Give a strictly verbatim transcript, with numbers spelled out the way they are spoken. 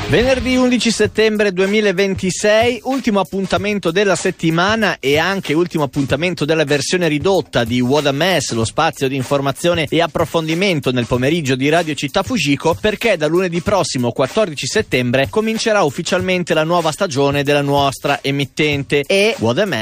Venerdì undici settembre duemilaventisei, ultimo appuntamento della settimana e anche ultimo appuntamento della versione ridotta di What a Mess, lo spazio di informazione e approfondimento nel pomeriggio di Radio Città Fujiko, perché da lunedì prossimo quattordici settembre comincerà ufficialmente la nuova stagione della nostra emittente e What a Mess